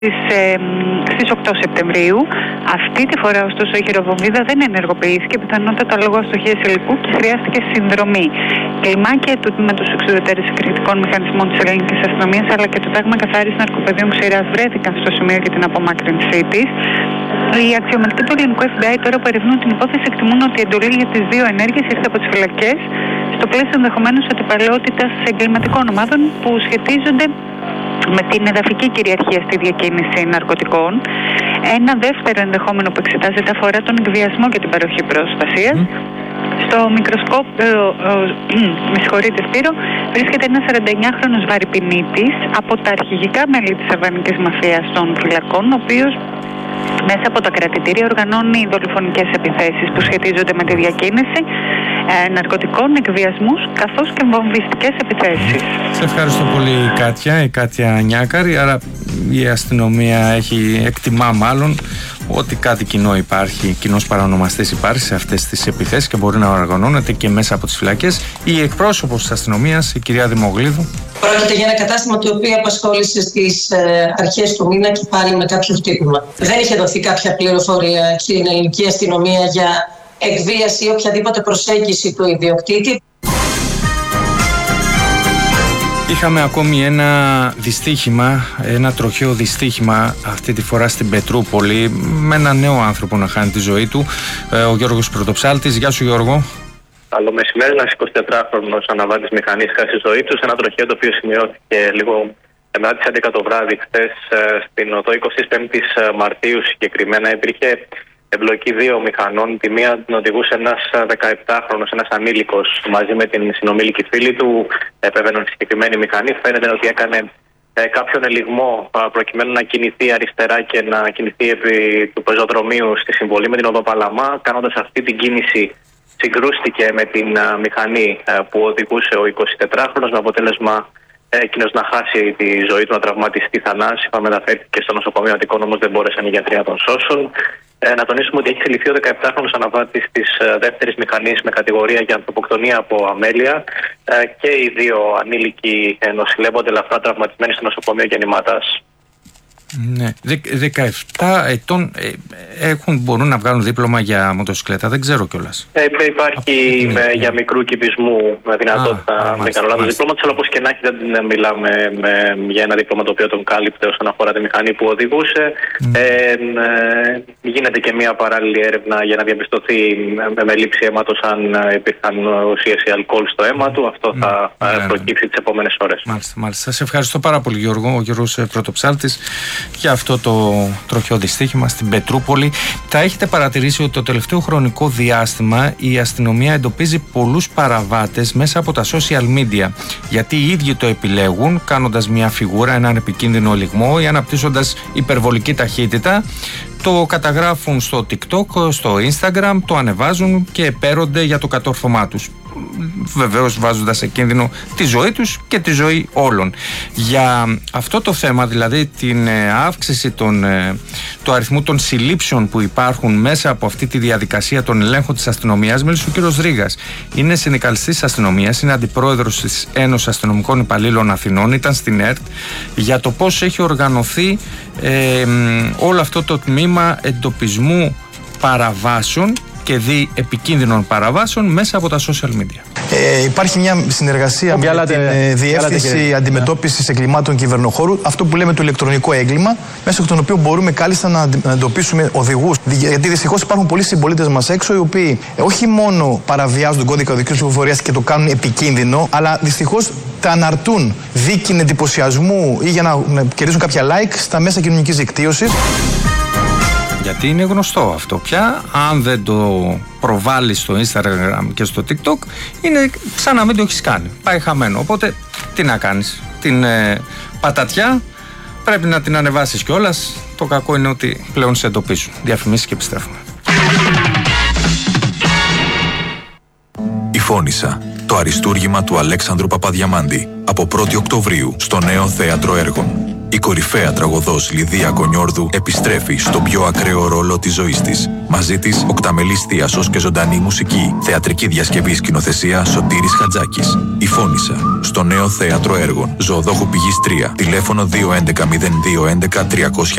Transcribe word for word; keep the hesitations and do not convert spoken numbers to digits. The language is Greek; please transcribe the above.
Στις οκτώ Σεπτεμβρίου. Αυτή τη φορά, ωστόσο, η χειροβομβίδα δεν ενεργοποιήθηκε, πιθανότατα λόγω αστοχίας υλικού και χρειάστηκε συνδρομή. Κλιμάκια του τμήματος εξουδετεριστικών μηχανισμών της ελληνικής αστυνομίας αλλά και το τάγμα καθάρισης ναρκοπαιδίων ξηράς βρέθηκαν στο σημείο για την απομάκρυνσή της. Οι αξιωματικοί του ελληνικού εφ μπι άι, τώρα που ερευνούν την υπόθεση, εκτιμούν ότι η εντολή για τις δύο ενέργειες ήρθε από τις φυλακές στο πλαίσιο ενδεχομένως αντιπαλαιότητας εγκληματικών ομάδων που σχετίζονται με την εδαφική κυριαρχία στη διακίνηση ναρκωτικών. Ένα δεύτερο ενδεχόμενο που εξετάζεται αφορά τον εκβιασμό και την παροχή προστασίας. Mm. Στο μικροσκόπιο, με συγχωρείτε Σπύρο, βρίσκεται ένας σαρανταεννιάχρονος βαρυπινίτης από τα αρχηγικά μέλη της αλβανικής μαφίας των φυλακών, ο οποίος μέσα από τα κρατητήρια οργανώνει δολοφονικές επιθέσεις που σχετίζονται με τη διακίνηση ε, ναρκωτικών, εκβιασμούς καθώς και βομβιστικές επιθέσεις. Σε ευχαριστώ πολύ, Κάτια, η Κάτια Νιάκαρη. Άρα η αστυνομία έχει εκτιμά μάλλον ότι κάτι κοινό υπάρχει, κοινός παρανομαστής υπάρχει σε αυτές τις επιθέσεις και μπορεί να οργανώνεται και μέσα από τις φυλακές. Η εκπρόσωπος της αστυνομίας, η κυρία Δημογλίδου. Πρόκειται για ένα κατάστημα το οποίο απασχόλησε στις ε, αρχές του μήνα και πάλι με κάποιο χτύπημα. Δεν είχε δοθεί κάποια πληροφορία στην ελληνική αστυνομία για εκβίαση ή οποιαδήποτε προσέγγιση του ιδιοκτήτη. Είχαμε ακόμη ένα δυστύχημα, ένα τροχαίο δυστύχημα αυτή τη φορά στην Πετρούπολη με ένα νέο άνθρωπο να χάνει τη ζωή του, ο Γιώργος Πρωτοψάλτης. Γεια σου, Γιώργο. Καλό μεσημέρι, ένας εικοσιτετράχρονος αναβάτης μηχανής χάσει τη ζωή του σε ένα τροχαίο το οποίο σημειώθηκε λίγο μετά τις έντεκα το βράδυ χθες στην οδό εικοστή πέμπτη Μαρτίου. Συγκεκριμένα υπήρχε εμπλοκή δύο μηχανών. Τη μία την οδηγούσε ένας δεκαεπτάχρονος, ένας ανήλικος, μαζί με την συνομήλικη φίλη του. Επέβαιναν στη συγκεκριμένη μηχανή. Φαίνεται ότι έκανε ε, κάποιον ελιγμό προκειμένου να κινηθεί αριστερά και να κινηθεί επί του πεζοδρομίου στη συμβολή με την οδό Παλαμά. Κάνοντας αυτή την κίνηση, συγκρούστηκε με την α, μηχανή α, που οδηγούσε ο εικοσιτετράχρονος, με αποτέλεσμα ε, εκείνος να χάσει τη ζωή του, να τραυματιστεί θανάσιμα. Μεταφέρθηκε στο νοσοκομείο Αττικών, όμως δεν μπόρεσαν οι γιατροί να τον σώσουν. Ε, να τονίσουμε ότι έχει συλληφθεί ο δεκαεπτάχρονος αναβάτης της ε, δεύτερης μηχανής με κατηγορία για ανθρωποκτονία από αμέλεια ε, και οι δύο ανήλικοι ε, νοσηλεύονται ελαφρά τραυματισμένοι στο νοσοκομείο Γεννημάτας. Ναι, δεκαεπτά ετών ε, έχουν, μπορούν να βγάλουν δίπλωμα για μοτοσυκλέτα, δεν ξέρω κιόλας. Ε, υπάρχει με, ναι. για μικρού κυβισμού με δυνατότητα να κάνω λάθος διπλώματος, αλλά όπως και να έχει δεν μιλάμε με, για ένα δίπλωμα το οποίο τον κάλυπτε όσον αφορά τη μηχανή που οδηγούσε. Mm. Ε, ε, γίνεται και μια παράλληλη έρευνα για να διαπιστωθεί με, με λήψη αίματος αν υπήρχαν ουσίες ή αλκοόλ στο αίμα του. Αυτό θα mm. ε, προκύψει τις επόμενες ώρες. Μάλιστα, μάλιστα. Σας ευχαριστώ πάρα πολύ, Γιώργο, ο Γιώργος Πρωτοψάλτης, για αυτό το τροχαίο δυστύχημα στην Πετρούπολη. Θα έχετε παρατηρήσει ότι το τελευταίο χρονικό διάστημα η αστυνομία εντοπίζει πολλούς παραβάτες μέσα από τα social media, γιατί οι ίδιοι το επιλέγουν κάνοντας μια φιγούρα, έναν επικίνδυνο ελιγμό ή αναπτύσσοντας υπερβολική ταχύτητα. Το καταγράφουν στο TikTok, στο Instagram, το ανεβάζουν και επέρονται για το κατόρθωμά τους. Βεβαίως βάζοντας σε κίνδυνο τη ζωή τους και τη ζωή όλων. Για αυτό το θέμα, δηλαδή την αύξηση των, του αριθμού των συλλήψεων που υπάρχουν μέσα από αυτή τη διαδικασία των ελέγχων της αστυνομίας, μίλησε ο κύριος Ρήγας. Είναι συνδικαλιστής αστυνομίας, είναι αντιπρόεδρος της Ένωσης Αστυνομικών Υπαλλήλων Αθηνών, ήταν στην ΕΡΤ, για το πώς έχει οργανωθεί ε, όλο αυτό το τμήμα εντοπισμού παραβάσεων και δι επικίνδυνων παραβάσεων μέσα από τα social media. Ε, υπάρχει μια συνεργασία με την ε, Διεύθυνση Αντιμετώπισης Εγκλημάτων Κυβερνοχώρου, αυτό που λέμε το ηλεκτρονικό έγκλημα, μέσω από τον οποίο μπορούμε κάλλιστα να, να εντοπίσουμε οδηγούς. Γιατί δυστυχώς υπάρχουν πολλοί συμπολίτες μας έξω, οι οποίοι ε, όχι μόνο παραβιάζουν τον κώδικα οδικής κυκλοφορίας και το κάνουν επικίνδυνο, αλλά δυστυχώς τα αναρτούν δίκην εντυπωσιασμού ή για να, να κερδίσουν κάποια like στα μέσα κοινωνικής δικτύωσης. Γιατί είναι γνωστό αυτό πια, αν δεν το προβάλλεις στο Instagram και στο TikTok, είναι σαν να μην το έχεις κάνει, πάει χαμένο. Οπότε τι να κάνεις, την ε, πατατιά πρέπει να την ανεβάσεις κιόλας. Το κακό είναι ότι πλέον σε εντοπίζουν. Διαφημίσεις και επιστρέφουμε. Η Φώνισσα, το αριστούργημα του Αλέξανδρου Παπαδιαμάντη, από πρώτη Οκτωβρίου στο Νέο Θέατρο Έργων. Η κορυφαία τραγωδός Λιδία Κονιόρδου επιστρέφει στον πιο ακραίο ρόλο της ζωής της. Μαζί της, οκταμελής θίασος και ζωντανή μουσική. Θεατρική διασκευή σκηνοθεσία Σωτήρης Χατζάκης. Η Φώνισσα. Στο νέο θέατρο έργων. Ζωοδόχου Πηγής τρία. Τηλέφωνο δύο έντεκα μηδέν δύο έντεκα τριακόσια